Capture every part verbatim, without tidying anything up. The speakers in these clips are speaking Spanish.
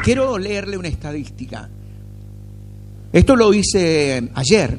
quiero leerle una estadística. Esto lo hice ayer.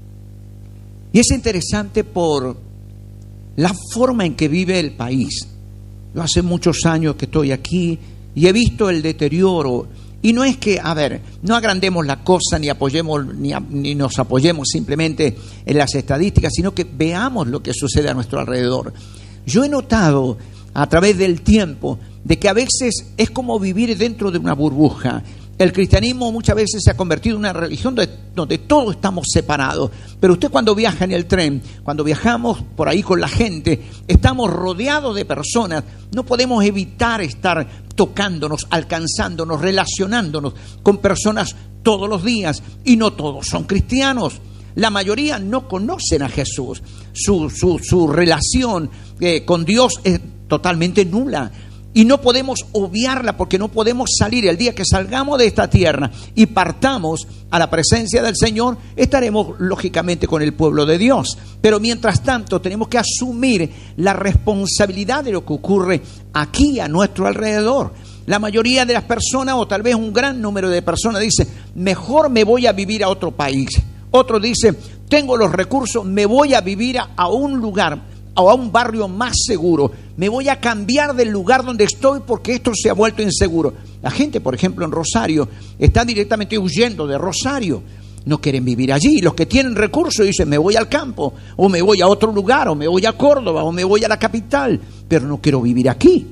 Y es interesante por la forma en que vive el país. Yo hace muchos años que estoy aquí y he visto el deterioro. Y no es que, a ver, no agrandemos la cosa ni apoyemos ni, a, ni nos apoyemos simplemente en las estadísticas, sino que veamos lo que sucede a nuestro alrededor. Yo he notado a través del tiempo de que a veces es como vivir dentro de una burbuja. El cristianismo muchas veces se ha convertido en una religión donde, donde todos estamos separados. Pero usted cuando viaja en el tren, cuando viajamos por ahí con la gente, estamos rodeados de personas. No podemos evitar estar tocándonos, alcanzándonos, relacionándonos con personas todos los días. Y no todos son cristianos. La mayoría no conocen a Jesús. Su, su, su relación eh, con Dios es totalmente nula. Y no podemos obviarla porque no podemos salir. El día que salgamos de esta tierra y partamos a la presencia del Señor, estaremos lógicamente con el pueblo de Dios. Pero mientras tanto tenemos que asumir la responsabilidad de lo que ocurre aquí a nuestro alrededor. La mayoría de las personas, o tal vez un gran número de personas, dice: mejor me voy a vivir a otro país. Otro dice: tengo los recursos, me voy a vivir a, a un lugar o a un barrio más seguro. Me voy a cambiar del lugar donde estoy porque esto se ha vuelto inseguro. La gente, por ejemplo, en Rosario, está directamente huyendo de Rosario. No quieren vivir allí. Los que tienen recursos dicen: me voy al campo, o me voy a otro lugar, o me voy a Córdoba, o me voy a la capital, pero no quiero vivir aquí.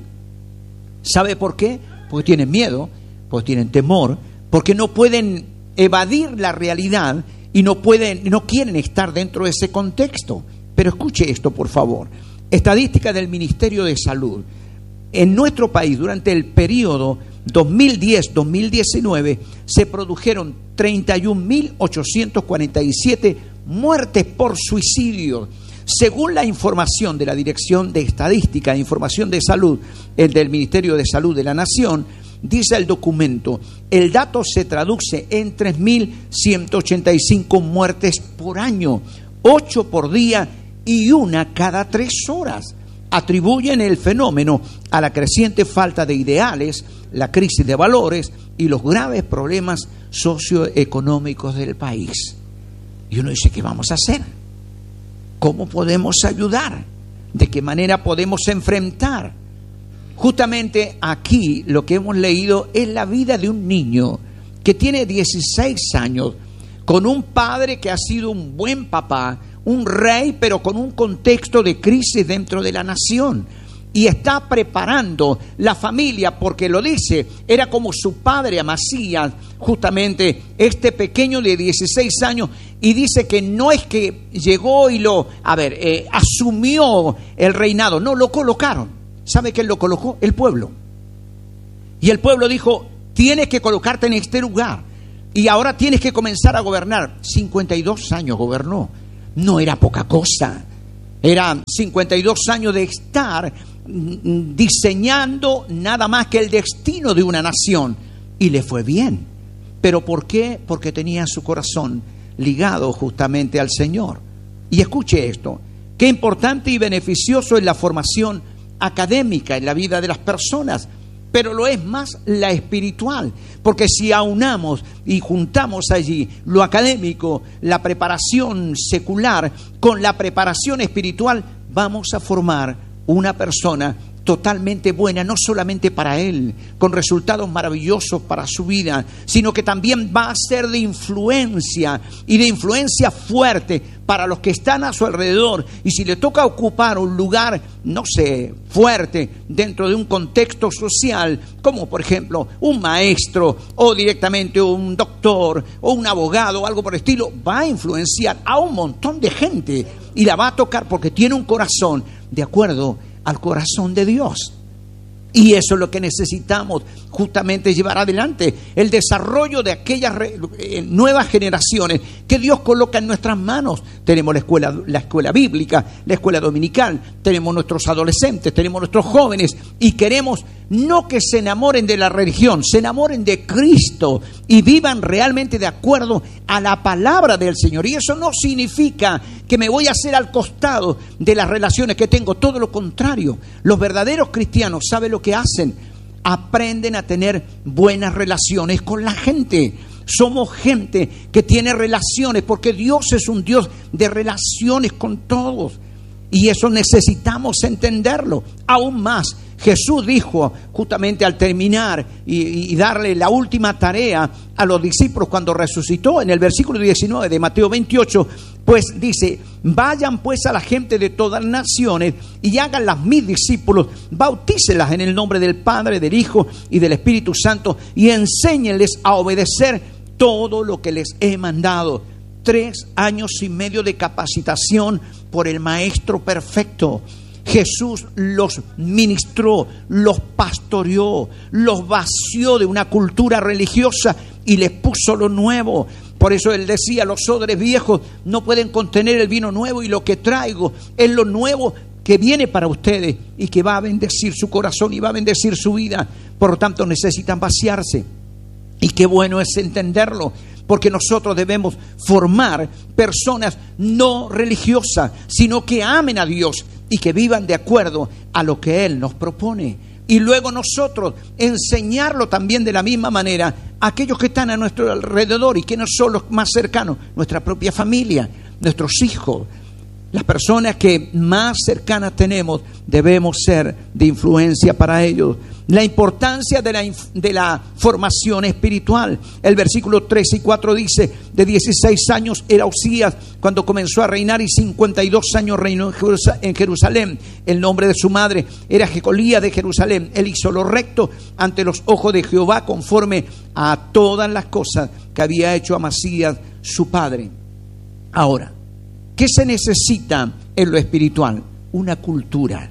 ¿Sabe por qué? Porque tienen miedo, porque tienen temor, porque no pueden evadir la realidad y no pueden, no quieren estar dentro de ese contexto. Pero escuche esto, por favor. Estadística del Ministerio de Salud. En nuestro país, durante el periodo dos mil diez a dos mil diecinueve, se produjeron treinta y un mil ochocientos cuarenta y siete muertes por suicidio. Según la información de la Dirección de Estadística e Información de Salud, el del Ministerio de Salud de la Nación, dice el documento, el dato se traduce en tres mil ciento ochenta y cinco muertes por año, ocho por día y una cada tres horas. Atribuyen el fenómeno a la creciente falta de ideales, la crisis de valores y los graves problemas socioeconómicos del país. Y uno dice: ¿qué vamos a hacer? ¿Cómo podemos ayudar? ¿De qué manera podemos enfrentar? Justamente aquí lo que hemos leído es la vida de un niño que tiene dieciséis años, con un padre que ha sido un buen papá, un rey, pero con un contexto de crisis dentro de la nación. Y está preparando la familia, porque lo dice, era como su padre Amasías, justamente este pequeño de dieciséis años, y dice que no es que llegó y lo, a ver, eh, asumió el reinado, no, lo colocaron. ¿Sabe quién lo colocó? El pueblo. Y el pueblo dijo: tienes que colocarte en este lugar, y ahora tienes que comenzar a gobernar. cincuenta y dos años gobernó. No era poca cosa. Eran cincuenta y dos años de estar diseñando nada más que el destino de una nación. Y le fue bien. ¿Pero por qué? Porque tenía su corazón ligado justamente al Señor. Y escuche esto: qué importante y beneficioso es la formación académica en la vida de las personas, pero lo es más la espiritual, porque si aunamos y juntamos allí lo académico, la preparación secular con la preparación espiritual, vamos a formar una persona totalmente buena, no solamente para él, con resultados maravillosos para su vida, sino que también va a ser de influencia, y de influencia fuerte para los que están a su alrededor. Y si le toca ocupar un lugar, no sé, fuerte dentro de un contexto social, como por ejemplo un maestro, o directamente un doctor, o un abogado, o algo por el estilo, va a influenciar a un montón de gente, y la va a tocar porque tiene un corazón de acuerdo al corazón de Dios. Y eso es lo que necesitamos, justamente llevar adelante el desarrollo de aquellas re, eh, nuevas generaciones que Dios coloca en nuestras manos. Tenemos la escuela, la escuela bíblica, la escuela dominical, tenemos nuestros adolescentes, tenemos nuestros jóvenes, y queremos no que se enamoren de la religión, se enamoren de Cristo y vivan realmente de acuerdo a la palabra del Señor. Y eso no significa que me voy a hacer al costado de las relaciones que tengo, todo lo contrario. Los verdaderos cristianos saben lo que hacen. aprenden a tener buenas relaciones con la gente. Somos gente que tiene relaciones, porque Dios es un Dios de relaciones con todos. Y eso necesitamos entenderlo. Aún más, Jesús dijo justamente al terminar y, y darle la última tarea a los discípulos cuando resucitó, en el versículo diecinueve de Mateo veintiocho, pues dice: vayan pues a la gente de todas las naciones y háganlas mis discípulos, bautícelas en el nombre del Padre, del Hijo y del Espíritu Santo, y enséñenles a obedecer todo lo que les he mandado. Tres años y medio de capacitación por el Maestro perfecto. Jesús los ministró, los pastoreó, los vació de una cultura religiosa y les puso lo nuevo. Por eso Él decía: los odres viejos no pueden contener el vino nuevo, y lo que traigo es lo nuevo que viene para ustedes y que va a bendecir su corazón y va a bendecir su vida. Por lo tanto, necesitan vaciarse. Y qué bueno es entenderlo, porque nosotros debemos formar personas no religiosas, sino que amen a Dios y que vivan de acuerdo a lo que Él nos propone. Y luego nosotros enseñarlo también de la misma manera a aquellos que están a nuestro alrededor y que no son los más cercanos, nuestra propia familia, nuestros hijos. Las personas que más cercanas tenemos debemos ser de influencia para ellos. La importancia de la, de la formación espiritual. El versículo tres y cuatro dice: de dieciséis años era Usías cuando comenzó a reinar, y cincuenta y dos años reinó en Jerusalén. El nombre de su madre era Jecolía de Jerusalén. Él hizo lo recto ante los ojos de Jehová, conforme a todas las cosas que había hecho Amasías su padre. Ahora, ¿qué se necesita en lo espiritual? Una cultura.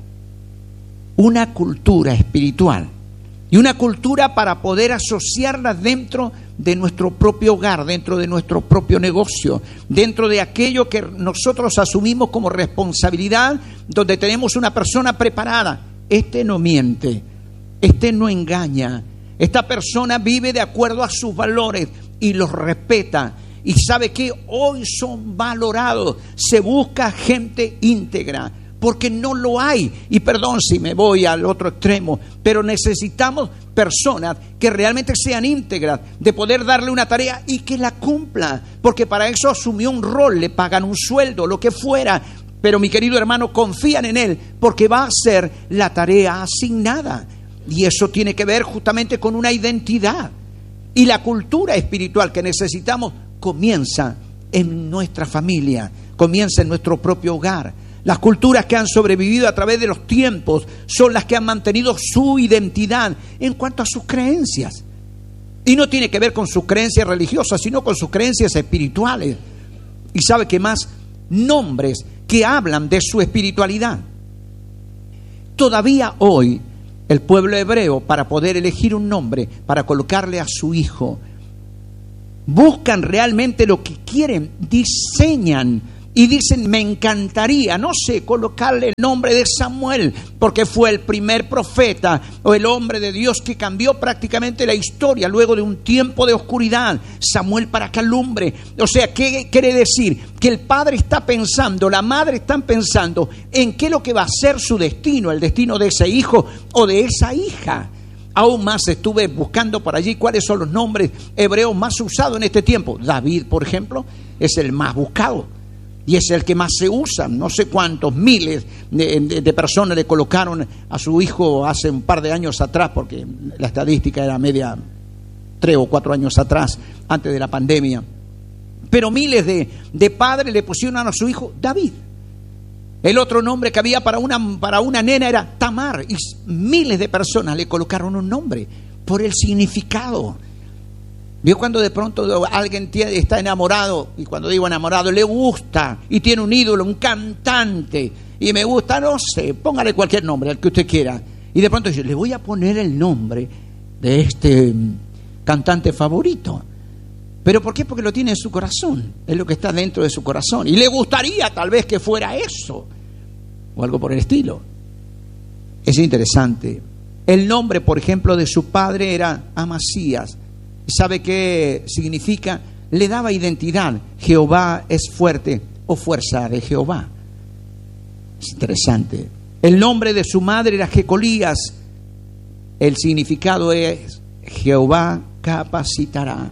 Una cultura espiritual. Y una cultura para poder asociarla dentro de nuestro propio hogar, dentro de nuestro propio negocio, dentro de aquello que nosotros asumimos como responsabilidad, donde tenemos una persona preparada. Este no miente, este no engaña, esta persona vive de acuerdo a sus valores y los respeta. Y sabe que hoy son valorados. Se busca gente íntegra, porque no lo hay. Y perdón si me voy al otro extremo, pero necesitamos personas que realmente sean íntegras, de poder darle una tarea y que la cumpla, porque para eso asumió un rol, le pagan un sueldo, lo que fuera. Pero mi querido hermano, confían en él porque va a hacer la tarea asignada. Y eso tiene que ver justamente con una identidad. Y la cultura espiritual que necesitamos comienza en nuestra familia, comienza en nuestro propio hogar. Las culturas que han sobrevivido a través de los tiempos son las que han mantenido su identidad en cuanto a sus creencias. Y no tiene que ver con sus creencias religiosas, sino con sus creencias espirituales. Y sabe que más, nombres que hablan de su espiritualidad. Todavía hoy, el pueblo hebreo, para poder elegir un nombre, para colocarle a su hijo, buscan realmente lo que quieren, diseñan y dicen: me encantaría, no sé, colocarle el nombre de Samuel, porque fue el primer profeta o el hombre de Dios que cambió prácticamente la historia luego de un tiempo de oscuridad. Samuel para que alumbre. O sea, ¿qué quiere decir? Que el padre está pensando, la madre están pensando en qué es lo que va a ser su destino, el destino de ese hijo o de esa hija. Aún más estuve buscando por allí cuáles son los nombres hebreos más usados en este tiempo. David, por ejemplo, es el más buscado y es el que más se usa. No sé cuántos miles de, de, de personas le colocaron a su hijo hace un par de años atrás, porque la estadística era media, tres o cuatro años atrás, antes de la pandemia. Pero miles de, de padres le pusieron a su hijo David. El otro nombre que había para una, para una nena era Tamar. Y miles de personas le colocaron un nombre por el significado. ¿Vio cuando de pronto alguien está enamorado? Y cuando digo enamorado, le gusta y tiene un ídolo, un cantante. Y me gusta, no sé, póngale cualquier nombre, al que usted quiera. Y de pronto dice: le voy a poner el nombre de este cantante favorito. ¿Pero por qué? Porque lo tiene en su corazón. Es lo que está dentro de su corazón. Y le gustaría tal vez que fuera eso. O algo por el estilo. Es interesante. El nombre, por ejemplo, de su padre era Amasías. ¿Sabe qué significa? Le daba identidad. Jehová es fuerte, o fuerza de Jehová. Es interesante. El nombre de su madre era Jecolías. el significado es Jehová capacitará.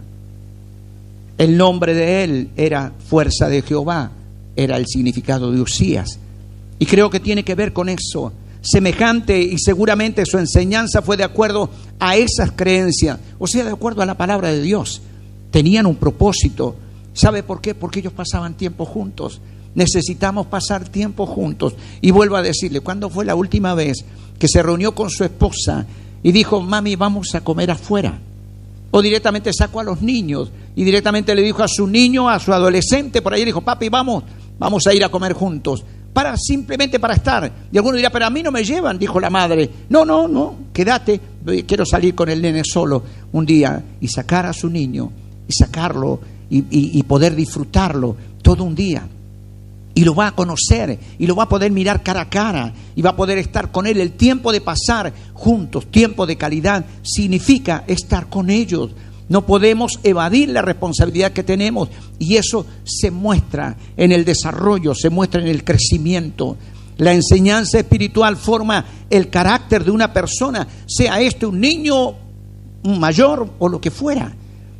El nombre de él era fuerza de Jehová, era el significado de Usías. Y creo que tiene que ver con eso. Semejante, y seguramente su enseñanza fue de acuerdo a esas creencias, o sea, de acuerdo a la palabra de Dios. Tenían un propósito. ¿Sabe por qué? Porque ellos pasaban tiempo juntos. Necesitamos pasar tiempo juntos. Y vuelvo a decirle, ¿cuándo fue la última vez que se reunió con su esposa y dijo, mami, vamos a comer afuera? O directamente sacó a los niños y directamente le dijo a su niño, a su adolescente, por ahí dijo, papi, vamos, vamos a ir a comer juntos. Para, simplemente para estar. Y alguno dirá, pero a mí no me llevan, dijo la madre. No, no, no, quédate, quiero salir con el nene solo un día. Y sacar a su niño, y sacarlo, y, y, y poder disfrutarlo todo un día. Y lo va a conocer, y lo va a poder mirar cara a cara, y va a poder estar con él. El tiempo de pasar juntos, tiempo de calidad, significa estar con ellos. No podemos evadir la responsabilidad que tenemos, y eso se muestra en el desarrollo, se muestra en el crecimiento. La enseñanza espiritual forma el carácter de una persona, sea este un niño, un mayor o lo que fuera.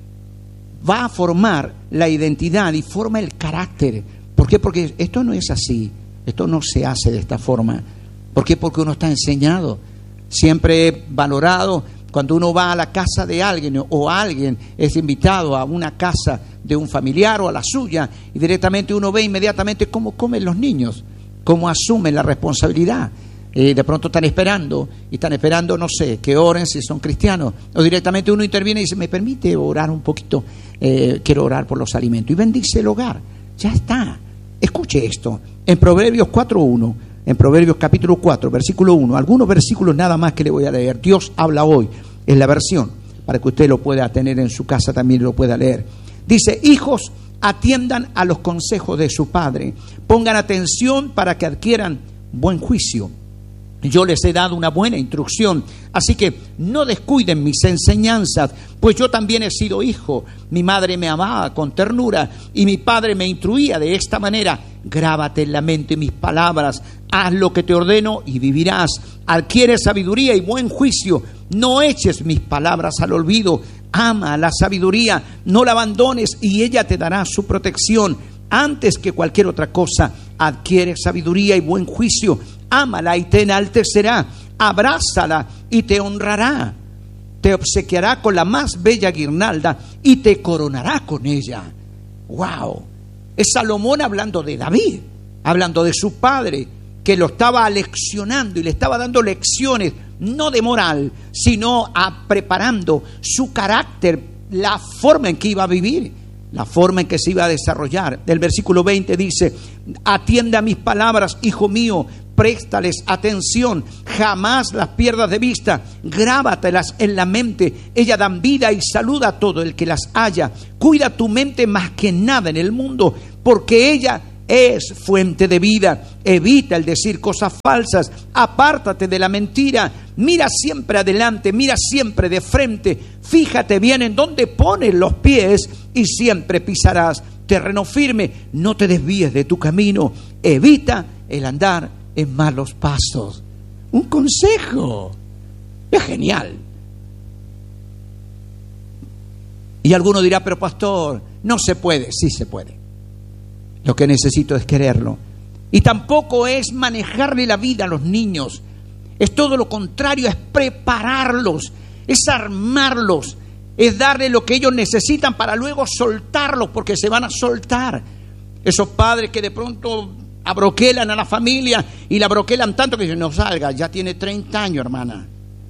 Va a formar la identidad y forma el carácter. ¿Por qué? Porque esto no es así, esto no se hace de esta forma. ¿Por qué? Porque uno está enseñado. Siempre he valorado cuando uno va a la casa de alguien o alguien es invitado a una casa de un familiar o a la suya, y directamente uno ve inmediatamente cómo comen los niños, cómo asumen la responsabilidad. Eh, de pronto están esperando, y están esperando, no sé, que oren si son cristianos, o directamente uno interviene y dice, ¿me permite orar un poquito? Eh, quiero orar por los alimentos, y bendice el hogar. Ya está. Escuche esto, en Proverbios cuatro uno, en Proverbios capítulo cuatro, versículo uno, algunos versículos nada más que le voy a leer. Dios habla hoy, es la versión, para que usted lo pueda tener en su casa también y lo pueda leer. Dice, hijos, atiendan a los consejos de su padre, pongan atención para que adquieran buen juicio. Yo les he dado una buena instrucción, así que no descuiden mis enseñanzas, pues yo también he sido hijo. Mi madre me amaba con ternura y mi padre me instruía de esta manera. Grábate en la mente mis palabras, haz lo que te ordeno y vivirás. Adquiere sabiduría y buen juicio, no eches mis palabras al olvido. Ama la sabiduría, no la abandones y ella te dará su protección. Antes que cualquier otra cosa, adquiere sabiduría y buen juicio. Ámala y te enaltecerá, abrázala y te honrará, te obsequiará con la más bella guirnalda y te coronará con ella. ¡Wow! Es Salomón hablando de David, hablando de su padre, que lo estaba aleccionando y le estaba dando lecciones, no de moral, sino a preparando su carácter, la forma en que iba a vivir, la forma en que se iba a desarrollar. El versículo veinte dice, atiende a mis palabras, hijo mío, préstales atención, jamás las pierdas de vista, grábatelas en la mente, ellas dan vida y salud a todo el que las haya. Cuida tu mente más que nada en el mundo, porque ella es fuente de vida. Evita el decir cosas falsas, apártate de la mentira, mira siempre adelante, mira siempre de frente, fíjate bien en dónde pones los pies y siempre pisarás terreno firme. No te desvíes de tu camino, evita el andar en malos pasos. Un consejo, es genial. Y alguno dirá, pero pastor, no se puede. Sí se puede. Lo que necesito es quererlo. Y tampoco es manejarle la vida a los niños. Es todo lo contrario, es prepararlos, es armarlos, es darle lo que ellos necesitan para luego soltarlos, porque se van a soltar. Esos padres que de pronto abroquelan a la familia y la abroquelan tanto que dicen, no salga, ya tiene treinta años, hermana.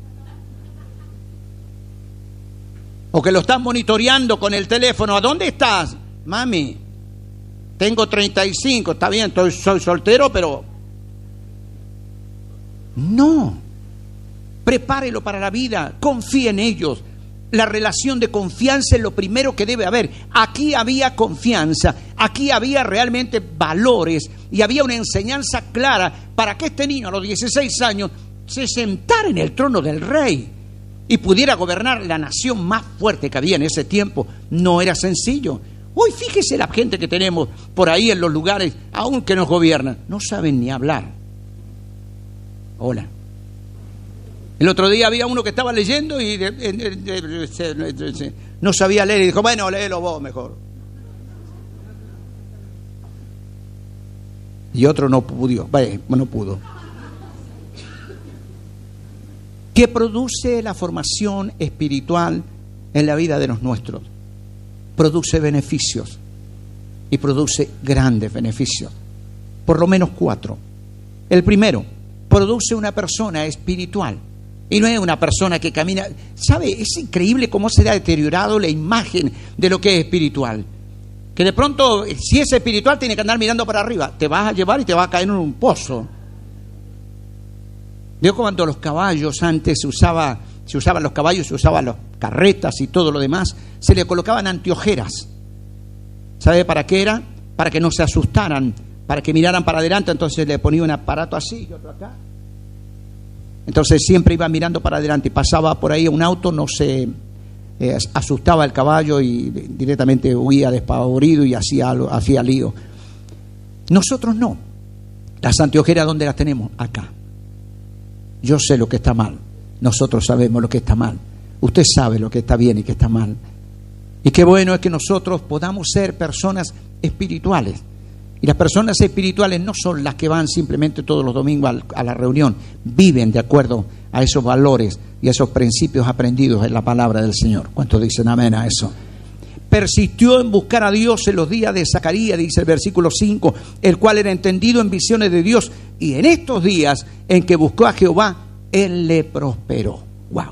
O que lo están monitoreando con el teléfono. ¿A dónde estás? Mami, tengo treinta y cinco, está bien, estoy, soy soltero, pero no. Prepárelo para la vida, confíe en ellos. La relación de confianza es lo primero que debe haber. Aquí había confianza, aquí había realmente valores y había una enseñanza clara para que este niño a los dieciséis años se sentara en el trono del rey y pudiera gobernar la nación más fuerte que había en ese tiempo. No era sencillo. Hoy fíjese la gente que tenemos por ahí en los lugares, aún que nos gobiernan, no saben ni hablar. Hola. El otro día había uno que estaba leyendo y de, de, de, de, de, de, no sabía leer y dijo, bueno, léelo vos mejor. Y otro no pudo, vaya, no pudo. ¿Qué produce la formación espiritual en la vida de los nuestros? Produce beneficios y produce grandes beneficios. Por lo menos cuatro. El primero, produce una persona espiritual. Y no es una persona que camina. ¿Sabe? Es increíble cómo se ha deteriorado la imagen de lo que es espiritual. Que de pronto, si es espiritual, tiene que andar mirando para arriba. Te vas a llevar y te vas a caer en un pozo. Veo cuando los caballos antes se usaba, se usaban los caballos, se usaban las carretas y todo lo demás, se le colocaban anteojeras. ¿Sabe para qué era? Para que no se asustaran, para que miraran para adelante. Entonces le ponía un aparato así y otro acá. Entonces siempre iba mirando para adelante y pasaba por ahí un auto, no se eh, asustaba el caballo y directamente huía despavorido y hacía, hacía lío. Nosotros no. Las anteojeras, ¿dónde las tenemos? Acá. Yo sé lo que está mal. Nosotros sabemos lo que está mal. Usted sabe lo que está bien y que está mal. Y qué bueno es que nosotros podamos ser personas espirituales. Y las personas espirituales no son las que van simplemente todos los domingos a la reunión. Viven de acuerdo a esos valores y a esos principios aprendidos en la palabra del Señor. ¿Cuántos dicen amén a eso? Persistió en buscar a Dios en los días de Zacarías, dice el versículo cinco, el cual era entendido en visiones de Dios. Y en estos días en que buscó a Jehová, Él le prosperó. ¡Wow!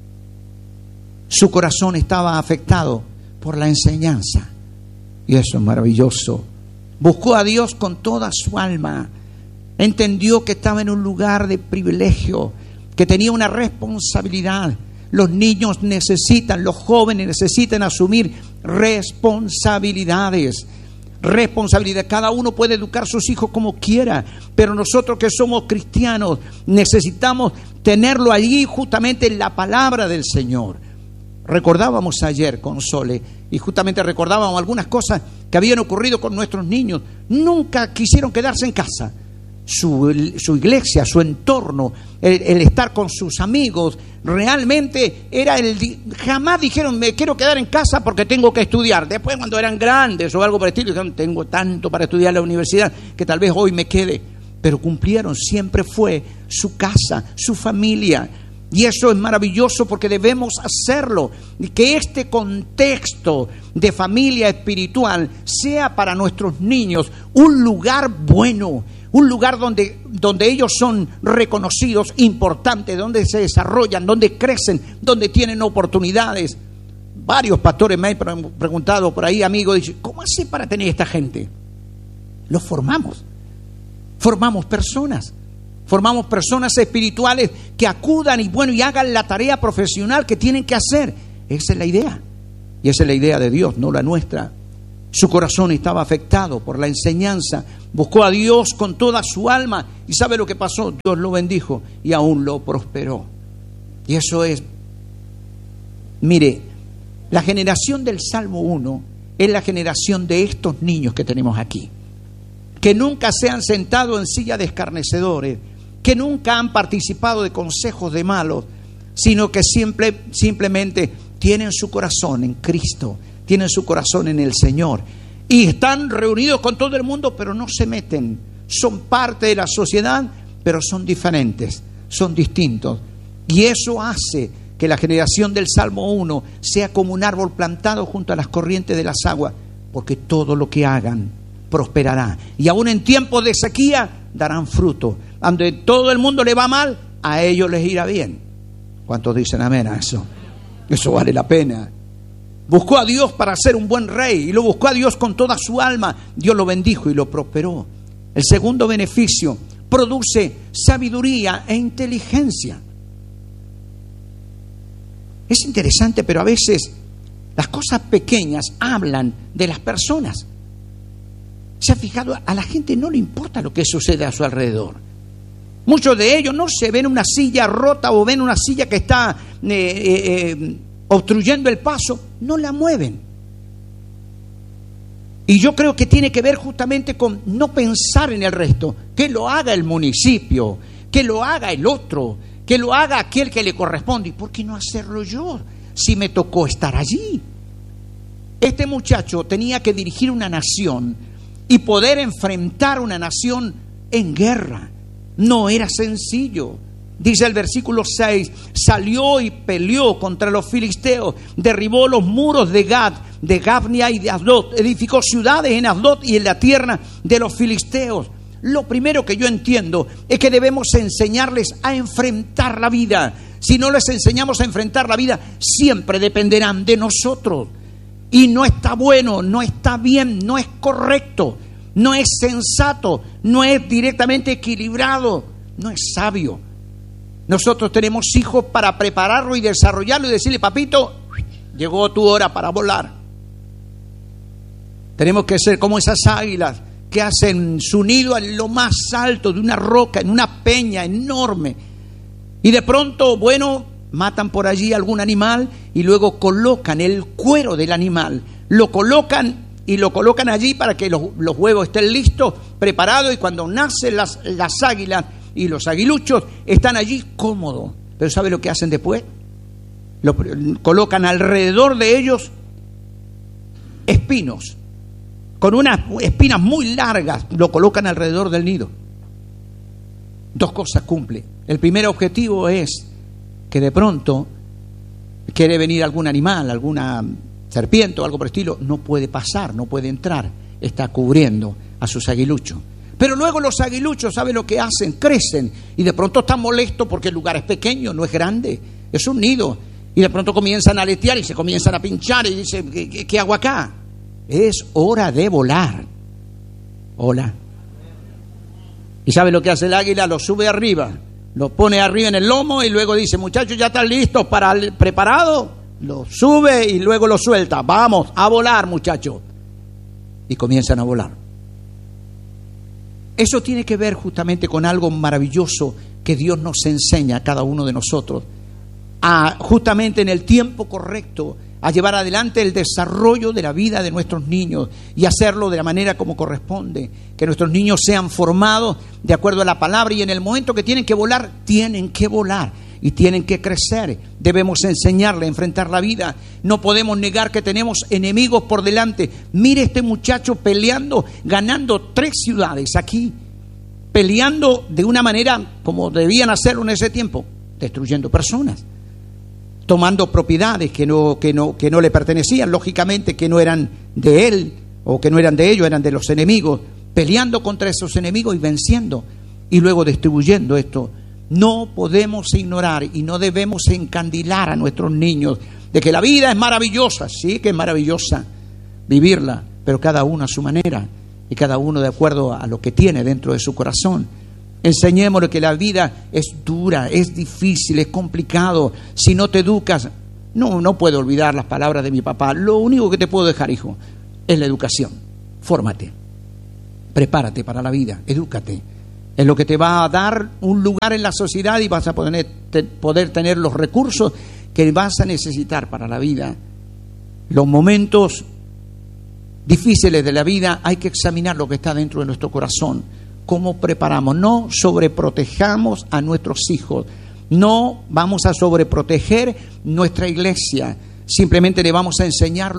Su corazón estaba afectado por la enseñanza. Y eso es maravilloso. Buscó a Dios con toda su alma. Entendió que estaba en un lugar de privilegio, que tenía una responsabilidad. Los niños necesitan, los jóvenes necesitan asumir responsabilidades. Responsabilidad. Cada uno puede educar a sus hijos como quiera, pero nosotros que somos cristianos necesitamos tenerlo allí justamente en la palabra del Señor. Recordábamos ayer con Sole y justamente recordábamos algunas cosas que habían ocurrido con nuestros niños. Nunca quisieron quedarse en casa. Su, su iglesia, su entorno, el, el estar con sus amigos, realmente era el... Jamás dijeron, me quiero quedar en casa porque tengo que estudiar. Después, cuando eran grandes o algo por el estilo, dijeron, tengo tanto para estudiar en la universidad que tal vez hoy me quede. Pero cumplieron, siempre fue su casa, su familia. Y eso es maravilloso porque debemos hacerlo. Que este contexto de familia espiritual sea para nuestros niños un lugar bueno, un lugar donde, donde ellos son reconocidos, importantes, donde se desarrollan, donde crecen, donde tienen oportunidades. Varios pastores me han preguntado por ahí, amigos, dicen, ¿cómo hace para tener esta gente? Los formamos. Formamos personas. Formamos personas espirituales que acudan y bueno y hagan la tarea profesional que tienen que hacer. Esa es la idea. Y esa es la idea de Dios, no la nuestra. Su corazón estaba afectado por la enseñanza. Buscó a Dios con toda su alma. ¿Y sabe lo que pasó? Dios lo bendijo y aún lo prosperó. Y eso es... Mire, la generación del Salmo uno es la generación de estos niños que tenemos aquí. Que nunca se han sentado en silla de escarnecedores, que nunca han participado de consejos de malos, sino que simple, simplemente tienen su corazón en Cristo, tienen su corazón en el Señor. Y están reunidos con todo el mundo, pero no se meten. Son parte de la sociedad, pero son diferentes, son distintos. Y eso hace que la generación del Salmo uno sea como un árbol plantado junto a las corrientes de las aguas, porque todo lo que hagan prosperará. Y aún en tiempos de sequía darán fruto. Donde todo el mundo le va mal, a ellos les irá bien. ¿Cuántos dicen amén a eso? Eso vale la pena. Buscó a Dios para ser un buen rey y lo buscó a Dios con toda su alma. Dios lo bendijo y lo prosperó. El segundo beneficio, produce sabiduría e inteligencia. Es interesante, pero a veces las cosas pequeñas hablan de las personas. ¿Se ha fijado? A la gente no le importa lo que sucede a su alrededor. Muchos de ellos no se ven una silla rota o ven una silla que está eh, eh, eh, obstruyendo el paso, no la mueven. Y yo creo que tiene que ver justamente con no pensar en el resto, que lo haga el municipio, que lo haga el otro, que lo haga aquel que le corresponde. ¿Y por qué no hacerlo yo, si me tocó estar allí? Este muchacho tenía que dirigir una nación y poder enfrentar una nación en guerra. No era sencillo. Dice el versículo seis, salió y peleó contra los filisteos, derribó los muros de Gad, de Gabnia y de Asdod, edificó ciudades en Asdod y en la tierra de los filisteos. Lo primero que yo entiendo es que debemos enseñarles a enfrentar la vida. Si no les enseñamos a enfrentar la vida, siempre dependerán de nosotros. Y no está bueno, no está bien, no es correcto, no es sensato, no es directamente equilibrado, no es sabio. Nosotros tenemos hijos para prepararlo y desarrollarlo y decirle, papito, llegó tu hora para volar. Tenemos que ser como esas águilas que hacen su nido en lo más alto de una roca, en una peña enorme. Y de pronto, bueno, matan por allí algún animal y luego colocan el cuero del animal. Lo colocan y lo colocan allí para que los, los huevos estén listos, preparados, y cuando nacen las, las águilas y los aguiluchos están allí cómodos. Pero ¿sabe lo que hacen después? Lo colocan alrededor de ellos espinos, con unas espinas muy largas, lo colocan alrededor del nido. Dos cosas cumple. El primer objetivo es que de pronto quiere venir algún animal, alguna serpiente o algo por el estilo, no puede pasar, no puede entrar, está cubriendo a sus aguiluchos. Pero luego los aguiluchos, ¿sabe lo que hacen? Crecen y de pronto están molestos porque el lugar es pequeño, no es grande, es un nido. Y de pronto comienzan a aletear y se comienzan a pinchar y dicen, ¿qué, qué, qué hago acá? Es hora de volar. Hola. ¿Y sabe lo que hace el águila? Lo sube arriba, lo pone arriba en el lomo y luego dice, muchachos, ¿ya están listos para el preparado? Lo sube y luego lo suelta. Vamos a volar, muchachos. Y comienzan a volar. Eso tiene que ver justamente con algo maravilloso que Dios nos enseña a cada uno de nosotros, a justamente en el tiempo correcto, a llevar adelante el desarrollo de la vida de nuestros niños y hacerlo de la manera como corresponde, que nuestros niños sean formados de acuerdo a la palabra, y en el momento que tienen que volar, tienen que volar y tienen que crecer. Debemos enseñarle a enfrentar la vida. No podemos negar que tenemos enemigos por delante. Mire este muchacho peleando, ganando tres ciudades aquí, peleando de una manera como debían hacerlo en ese tiempo, destruyendo personas, tomando propiedades que no, que no, que no le pertenecían, lógicamente que no eran de él o que no eran de ellos, eran de los enemigos, peleando contra esos enemigos y venciendo, y luego distribuyendo esto. No podemos ignorar y no debemos encandilar a nuestros niños de que la vida es maravillosa. Sí que es maravillosa vivirla, pero cada uno a su manera y cada uno de acuerdo a lo que tiene dentro de su corazón. Enseñémosle que la vida es dura, es difícil, es complicado. Si no te educas, no, no puedo olvidar las palabras de mi papá. Lo único que te puedo dejar, hijo, es la educación. Fórmate, prepárate para la vida, edúcate. Es lo que te va a dar un lugar en la sociedad y vas a poder, te, poder tener los recursos que vas a necesitar para la vida. Los momentos difíciles de la vida hay que examinar lo que está dentro de nuestro corazón. ¿Cómo preparamos? No sobreprotejamos a nuestros hijos. No vamos a sobreproteger nuestra iglesia. Simplemente le vamos a enseñar